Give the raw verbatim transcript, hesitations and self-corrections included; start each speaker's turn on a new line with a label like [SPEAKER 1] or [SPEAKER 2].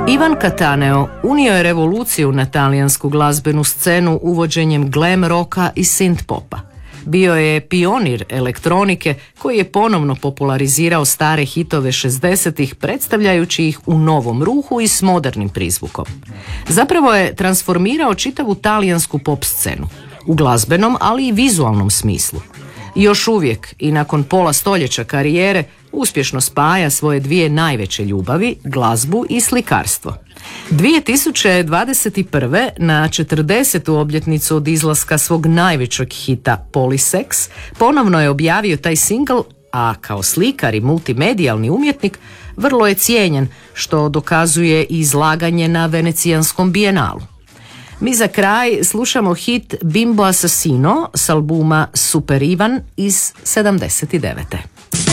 [SPEAKER 1] Ivan Cattaneo unio je revoluciju na talijansku glazbenu scenu uvođenjem glam roka i synth popa. Bio je pionir elektronike koji je ponovno popularizirao stare hitove šezdesetih predstavljajući ih u novom ruhu i s modernim prizvukom. Zapravo je transformirao čitavu talijansku pop scenu u glazbenom, ali i vizualnom smislu. I još uvijek i nakon pola stoljeća karijere uspješno spaja svoje dvije najveće ljubavi, glazbu i slikarstvo. dvije tisuće dvadeset prve. na četrdesetu obljetnicu od izlaska svog najvećeg hita Polysex ponovno je objavio taj singl, a kao slikar i multimedijalni umjetnik vrlo je cijenjen, što dokazuje i izlaganje na Venecijanskom bijenalu. Mi za kraj slušamo hit Bimbo Assassino s albuma Super Ivan iz sedamdeset devete.